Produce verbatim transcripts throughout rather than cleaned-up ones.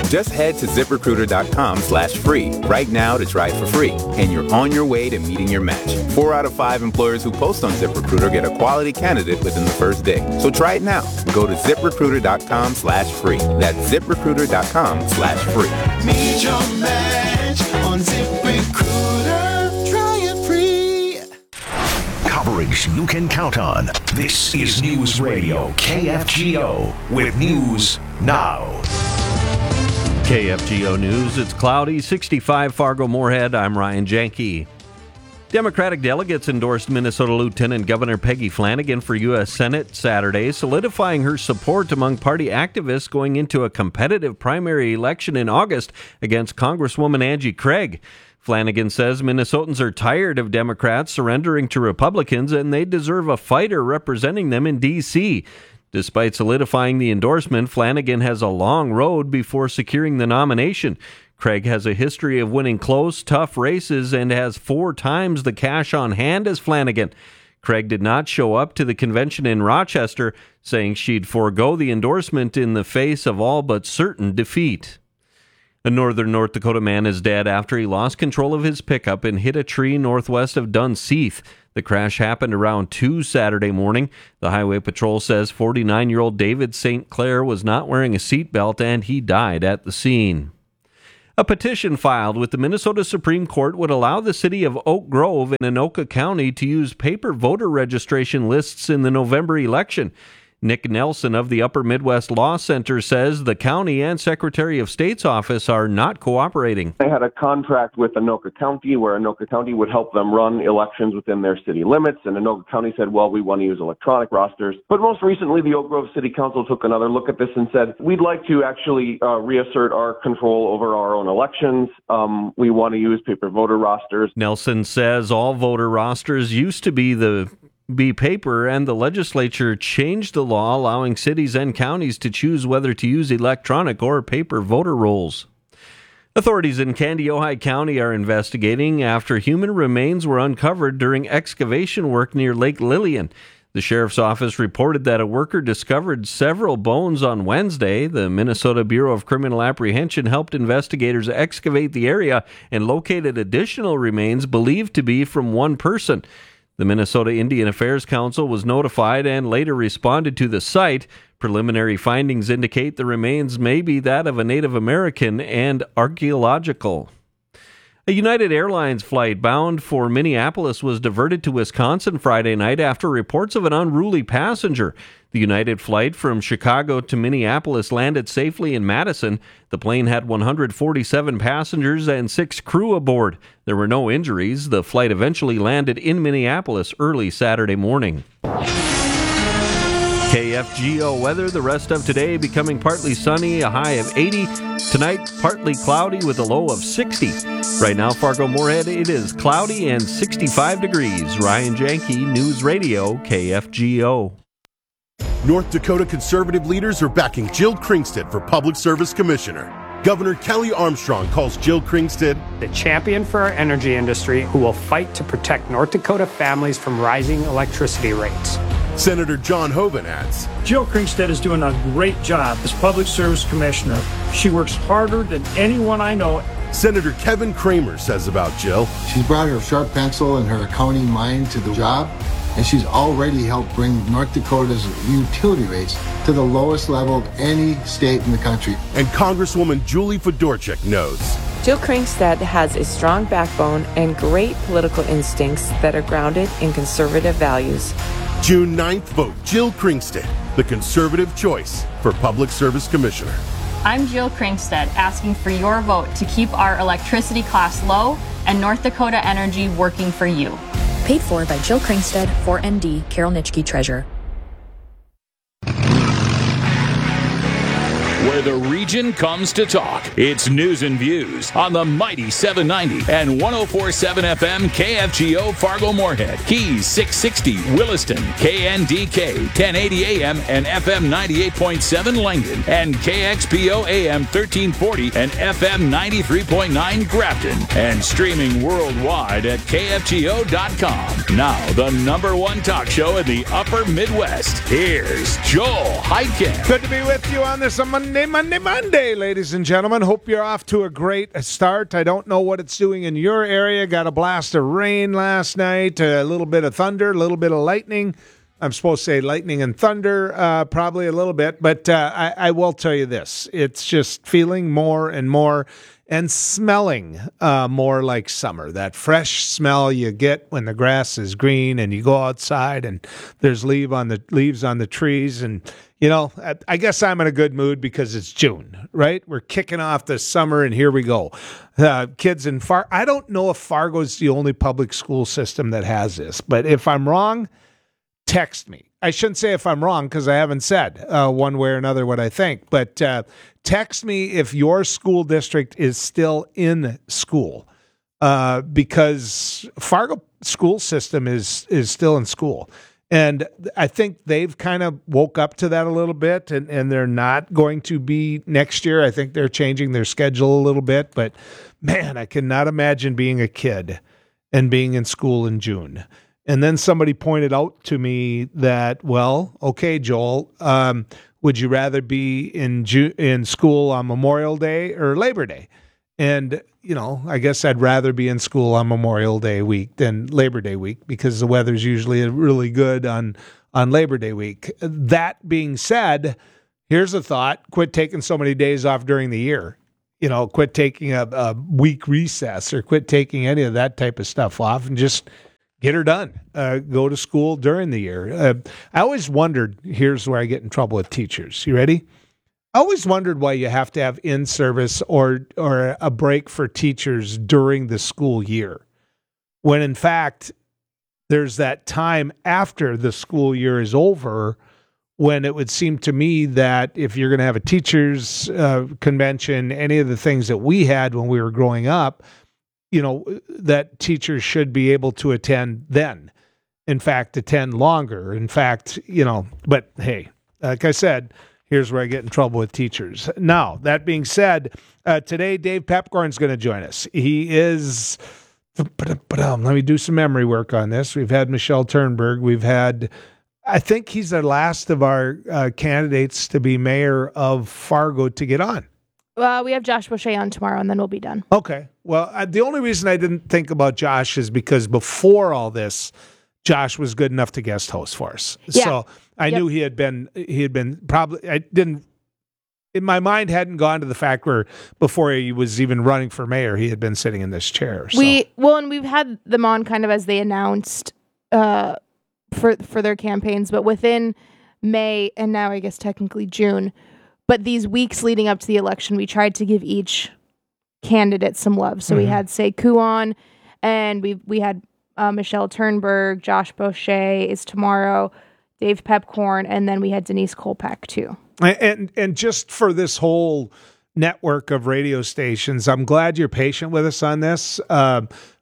Just head to ZipRecruiter.com slash free right now to try it for free, and you're on your way to meeting your match. Four out of five employers who post on ZipRecruiter get a quality candidate within the first day. So try it now. Go to ZipRecruiter.com slash free. That's ZipRecruiter.com slash free. Meet your match on ZipRecruiter. Try it free. Coverage you can count on. This is News Radio K F G O with News Now. K F G O News, it's cloudy, sixty-five Fargo-Moorhead. I'm Ryan Janke. Democratic delegates endorsed Minnesota Lieutenant Governor Peggy Flanagan for U S Senate Saturday, solidifying her support among party activists going into a competitive primary election in August against Congresswoman Angie Craig. Flanagan says Minnesotans are tired of Democrats surrendering to Republicans and they deserve a fighter representing them in D C Despite solidifying the endorsement, Flanagan has a long road before securing the nomination. Craig has a history of winning close, tough races and has four times the cash on hand as Flanagan. Craig did not show up to the convention in Rochester, saying she'd forego the endorsement in the face of all but certain defeat. A northern North Dakota man is dead after he lost control of his pickup and hit a tree northwest of Dunseith. The crash happened around two Saturday morning. The Highway Patrol says forty-nine-year-old David Saint Clair was not wearing a seatbelt and he died at the scene. A petition filed with the Minnesota Supreme Court would allow the city of Oak Grove in Anoka County to use paper voter registration lists in the November election. Nick Nelson of the Upper Midwest Law Center says the county and Secretary of State's office are not cooperating. They had a contract with Anoka County where Anoka County would help them run elections within their city limits, and Anoka County said, well, we want to use electronic rosters. But most recently, the Oak Grove City Council took another look at this and said, we'd like to actually uh, reassert our control over our own elections. Um, we want to use paper voter rosters. Nelson says all voter rosters used to be the be paper, and the legislature changed the law allowing cities and counties to choose whether to use electronic or paper voter rolls. Authorities in Kandiyohi County are investigating after human remains were uncovered during excavation work near Lake Lillian. The sheriff's office reported that a worker discovered several bones on Wednesday. The Minnesota Bureau of Criminal Apprehension helped investigators excavate the area and located additional remains believed to be from one person. The Minnesota Indian Affairs Council was notified and later responded to the site. Preliminary findings indicate the remains may be that of a Native American and archaeological. A United Airlines flight bound for Minneapolis was diverted to Wisconsin Friday night after reports of an unruly passenger. The United flight from Chicago to Minneapolis landed safely in Madison. The plane had one hundred forty-seven passengers and six crew aboard. There were no injuries. The flight eventually landed in Minneapolis early Saturday morning. K F G O weather the rest of today becoming partly sunny, a high of eighty. Tonight, partly cloudy with a low of sixty. Right now, Fargo-Moorhead, it is cloudy and sixty-five degrees. Ryan Janke, News Radio, K F G O. North Dakota conservative leaders are backing Jill Kringstad for Public Service Commissioner. Governor Kelly Armstrong calls Jill Kringstad the champion for our energy industry who will fight to protect North Dakota families from rising electricity rates. Senator John Hoeven adds, Jill Kringstad is doing a great job as Public Service Commissioner. She works harder than anyone I know. Senator Kevin Kramer says about Jill, she's brought her sharp pencil and her accounting mind to the job, and she's already helped bring North Dakota's utility rates to the lowest level of any state in the country. And Congresswoman Julie Fedorchak knows Jill Kringstad has a strong backbone and great political instincts that are grounded in conservative values. June ninth, vote Jill Kringstad, the conservative choice for Public Service Commissioner. I'm Jill Kringstad, asking for your vote to keep our electricity costs low and North Dakota Energy working for you. Paid for by Jill Kringstad, four N D, Carol Nitschke, Treasurer. Where the region comes to talk. It's News and Views on the mighty seven ninety and one oh four point seven F M K F G O Fargo-Moorhead, Keys six sixty Williston, K N D K ten eighty A M and F M ninety-eight point seven Langdon, and K X P O A M thirteen forty and F M ninety-three point nine Grafton, and streaming worldwide at K F G O dot com. Now, the number one talk show in the upper Midwest. Here's Joel Heitkamp. Good to be with you on this Monday Monday, Monday, Monday, ladies and gentlemen. Hope you're off to a great start. I don't know what it's doing in your area. Got a blast of rain last night, a little bit of thunder, a little bit of lightning. I'm supposed to say lightning and thunder, uh, probably a little bit. But uh, I, I will tell you this. It's just feeling more and more and smelling uh, more like summer. That fresh smell you get when the grass is green and you go outside and there's leaf on the leaves on the trees. And, you know, I, I guess I'm in a good mood because it's June, right? We're kicking off the summer and here we go. Uh, kids in Far, I don't know if Fargo's the only public school system that has this, but if I'm wrong, text me. I shouldn't say if I'm wrong because I haven't said uh, one way or another what I think, but uh, text me if your school district is still in school uh, because Fargo school system is is still in school. And I think they've kind of woke up to that a little bit, and, and they're not going to be next year. I think they're changing their schedule a little bit, but man, I cannot imagine being a kid and being in school in June. And then somebody pointed out to me that, well, okay, Joel, um, would you rather be in Ju- in school on Memorial Day or Labor Day? And, you know, I guess I'd rather be in school on Memorial Day week than Labor Day week because the weather's usually really good on, on Labor Day week. That being said, here's a thought. Quit taking so many days off during the year. You know, quit taking a, a week recess or quit taking any of that type of stuff off and just get her done. Uh, go to school during the year. Uh, I always wondered, here's where I get in trouble with teachers. You ready? I always wondered why you have to have in-service or or a break for teachers during the school year, when in fact, there's that time after the school year is over when it would seem to me that if you're going to have a teachers uh, convention, any of the things that we had when we were growing up, you know, that teachers should be able to attend then. In fact, attend longer. In fact, you know, but hey, like I said, here's where I get in trouble with teachers. Now, that being said, uh, today Dave Pepcorn's going to join us. He is, let me do some memory work on this. We've had Michelle Turnberg. We've had, I think he's the last of our uh, candidates to be mayor of Fargo to get on. Well, we have Josh Boucher on tomorrow, and then we'll be done. Okay. Well, uh, the only reason I didn't think about Josh is because before all this, Josh was good enough to guest host for us. Yeah. So I yep. knew he had been, he had been probably, I didn't, in my mind hadn't gone to the fact where before he was even running for mayor, he had been sitting in this chair. So. We, well, and we've had them on kind of as they announced uh, for, for their campaigns, but within May and now I guess technically June, but these weeks leading up to the election, we tried to give each candidate some love. So mm-hmm. we had Sekou on, and we we had uh, Michelle Turnberg, Josh Boucher is tomorrow, Dave Pepcorn, and then we had Denise Kolpak too. And and just for this whole network of radio stations, I'm glad you're patient with us on this. Uh,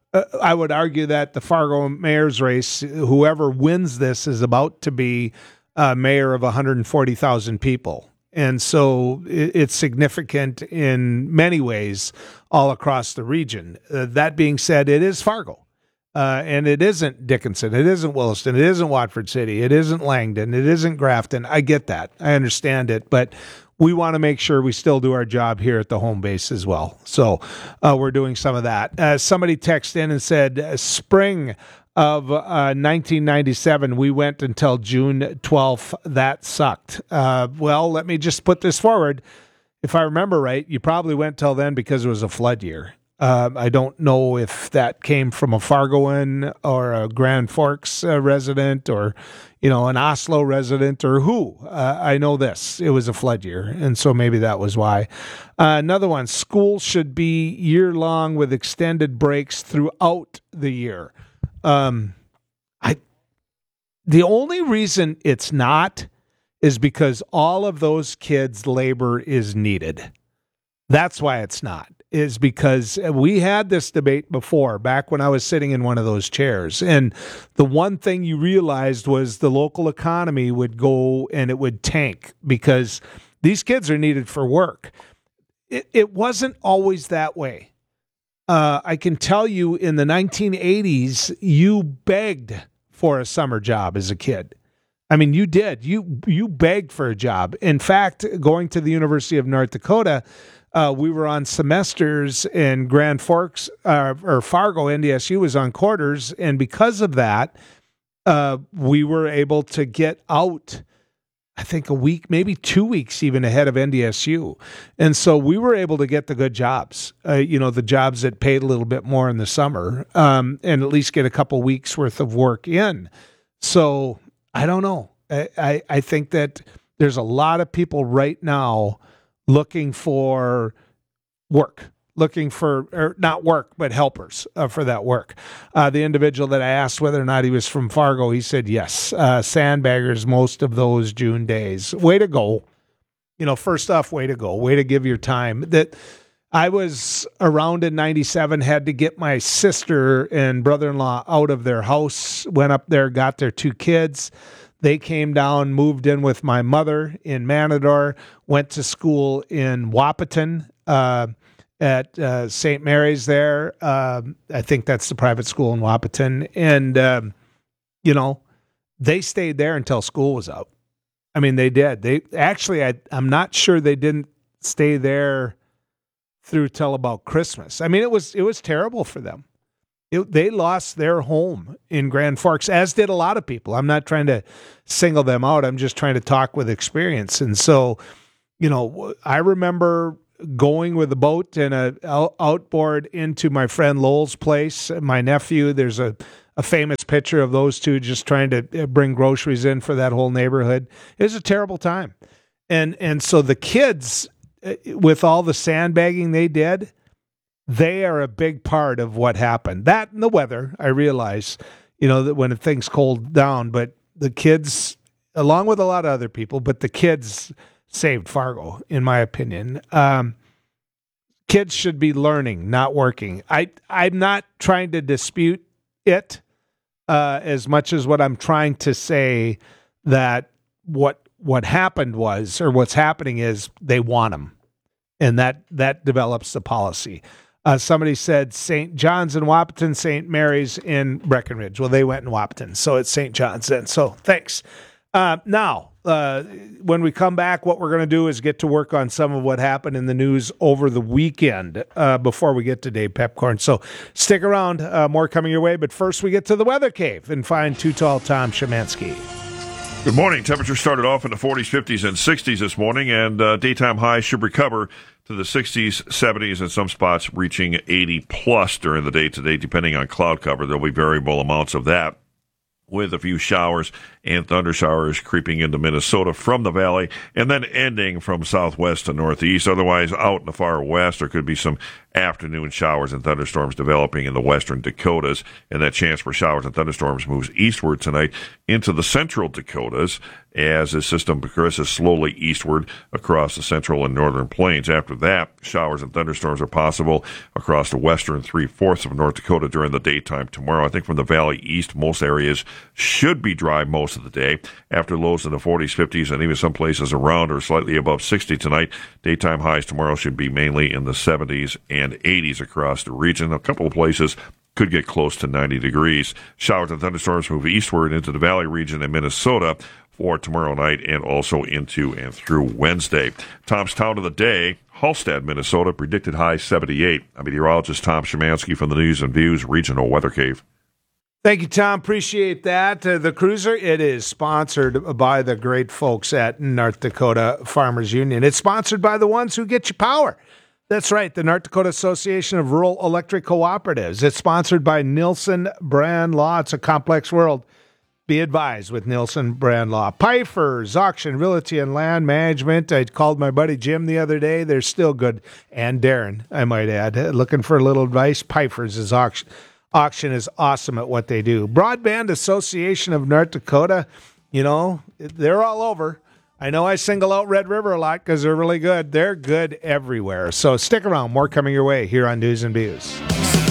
I would argue that the Fargo mayor's race, whoever wins this, is about to be uh, mayor of one hundred forty thousand people. And so it's significant in many ways all across the region. Uh, that being said, it is Fargo. Uh, and it isn't Dickinson. It isn't Williston. It isn't Watford City. It isn't Langdon. It isn't Grafton. I get that. I understand it. But we want to make sure we still do our job here at the home base as well. So uh, we're doing some of that. Uh, somebody texted in and said, spring of uh, nineteen ninety-seven, we went until June twelfth. That sucked. Uh, well, let me just put this forward. If I remember right, you probably went till then because it was a flood year. Uh, I don't know if that came from a Fargoan or a Grand Forks uh, resident or, you know, an Oslo resident or who. Uh, I know this. It was a flood year, and so maybe that was why. Uh, another one, school should be year-long with extended breaks throughout the year. Um, I, the only reason it's not is because all of those kids' labor is needed. That's why it's not, is because we had this debate before, back when I was sitting in one of those chairs. And the one thing you realized was the local economy would go and it would tank because these kids are needed for work. It, it wasn't always that way. Uh, I can tell you in the nineteen eighties, you begged for a summer job as a kid. I mean, you did. You you begged for a job. In fact, going to the University of North Dakota, uh, we were on semesters in Grand Forks, uh, or Fargo. N D S U was on quarters, and because of that, uh, we were able to get out, I think, a week, maybe two weeks even ahead of N D S U. And so we were able to get the good jobs, uh, you know, the jobs that paid a little bit more in the summer, um, and at least get a couple weeks worth of work in. So I don't know. I, I, I think that there's a lot of people right now looking for work, looking for, or not work, but helpers uh, for that work. Uh, the individual that I asked whether or not he was from Fargo, he said yes. Uh, sandbaggers most of those June days. Way to go. You know, first off, way to go. Way to give your time. That I was around in ninety-seven, had to get my sister and brother-in-law out of their house, went up there, got their two kids. They came down, moved in with my mother in Manador, went to school in Wahpeton, uh, at uh, Saint Mary's there. Um, I think that's the private school in Wahpeton. And, um, you know, they stayed there until school was out. I mean, they did. They actually, I, I'm not sure they didn't stay there through till about Christmas. I mean, it was it was terrible for them. It, they lost their home in Grand Forks, as did a lot of people. I'm not trying to single them out. I'm just trying to talk with experience. And so, you know, I remember going with a boat and a out- outboard into my friend Lowell's place, my nephew. There's a, a famous picture of those two just trying to bring groceries in for that whole neighborhood. It was a terrible time. And, and so the kids, with all the sandbagging they did, they are a big part of what happened. That and the weather, I realize, you know, that when things cooled down, but the kids, along with a lot of other people, but the kids saved Fargo, in my opinion. Um, kids should be learning, not working. I, I'm not trying to dispute it uh, as much as what I'm trying to say that what what happened was, or what's happening is, they want them. And that, that develops the policy. Uh, somebody said Saint John's in Wahpeton, Saint Mary's in Breckenridge. Well, they went in Wahpeton, so it's Saint John's then. So thanks. Uh, now, uh, when we come back, what we're going to do is get to work on some of what happened in the news over the weekend uh, before we get to Dave Pepcorn. So stick around. Uh, more coming your way. But first, we get to the Weather Cave and find Too Tall Tom Szymanski. Good morning. Temperature started off in the forties, fifties, and sixties this morning, and uh, daytime highs should recover to the sixties, seventies, and some spots reaching eighty plus during the day today, depending on cloud cover. There'll be variable amounts of that, with a few showers and thunder showers creeping into Minnesota from the valley and then ending from southwest to northeast. Otherwise, out in the far west, there could be some afternoon showers and thunderstorms developing in the western Dakotas, and that chance for showers and thunderstorms moves eastward tonight into the central Dakotas as the system progresses slowly eastward across the central and northern plains. After that, showers and thunderstorms are possible across the western three-fourths of North Dakota during the daytime tomorrow. I think from the valley east, most areas should be dry most of the day. After lows in the forties, fifties, and even some places around or slightly above sixty tonight, daytime highs tomorrow should be mainly in the seventies and eighties across the region. A couple of places could get close to ninety degrees. Showers and thunderstorms move eastward into the valley region in Minnesota for tomorrow night and also into and through Wednesday. Tom's Town of the Day, Hallstatt, Minnesota, predicted high seventy-eight. I'm meteorologist Tom Szymanski from the News and Views Regional Weather Cave. Thank you, Tom. Appreciate that. Uh, the Cruiser, it is sponsored by the great folks at North Dakota Farmers Union. It's sponsored by the ones who get you power. That's right, the North Dakota Association of Rural Electric Cooperatives. It's sponsored by Nielsen Brand Law. It's a complex world. Be advised with Nielsen Brand Law. Pfeiffer's Auction, Realty, and Land Management. I called my buddy Jim the other day. They're still good. And Darren, I might add. Looking for a little advice? Pfeiffer's is auction. Auction is awesome at what they do. Broadband Association of North Dakota, you know, they're all over. I know I single out Red River a lot because they're really good. They're good everywhere. So stick around. More coming your way here on News and Views.